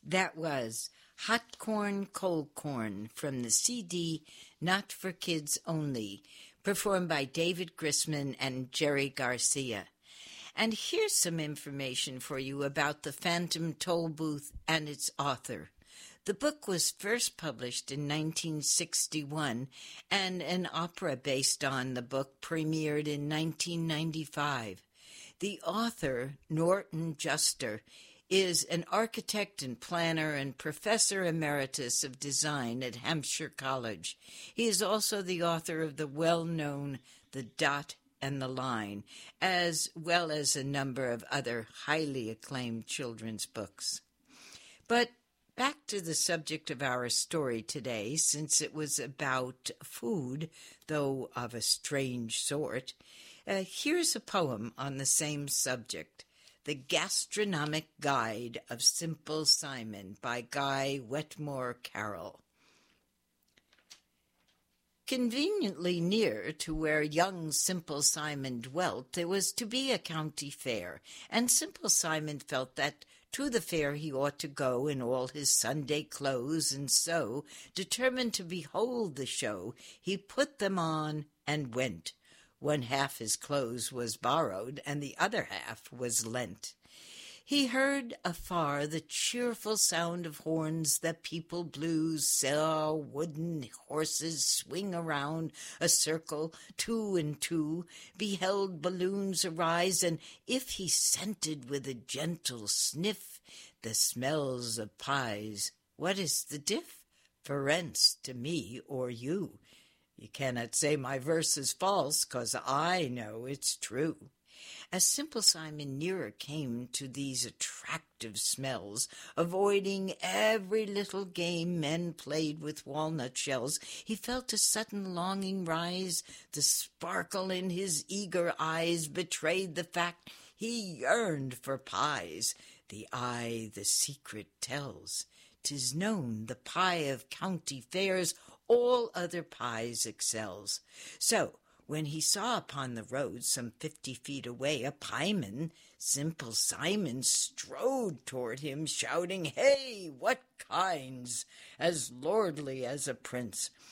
That was Hot Corn, Cold Corn from the CD Not for Kids Only, performed by David Grisman and Jerry Garcia. And here's some information for you about the Phantom Tollbooth and its author. The book was first published in 1961, and an opera based on the book premiered in 1995. The author, Norton Juster, is an architect and planner and professor emeritus of design at Hampshire College. He is also the author of the well-known The Dot and the Line, as well as a number of other highly acclaimed children's books. But back to the subject of our story today, since it was about food, though of a strange sort. Here's a poem on the same subject, The Gastronomic Guide of Simple Simon by Guy Wetmore Carroll. Conveniently near to where young Simple Simon dwelt, there was to be a county fair, and Simple Simon felt that to the fair he ought to go in all his Sunday clothes, and so, determined to behold the show, he put them on and went. One half his clothes was borrowed, and the other half was lent. He heard afar the cheerful sound of horns that people blew, saw wooden horses swing around a circle, two and two, beheld balloons arise, and if he scented with a gentle sniff the smells of pies, what is the diff? For rents to me or you. You cannot say my verse is false, 'cause I know it's true. As Simple Simon nearer came to these attractive smells, avoiding every little game men played with walnut shells, he felt a sudden longing rise. The sparkle in his eager eyes betrayed the fact he yearned for pies. The eye the secret tells. 'Tis known the pie of county fairs all other pies excels. So, when he saw upon the road some 50 feet away a pieman, Simple Simon strode toward him, shouting, "Hey, what kinds?" as lordly as a prince.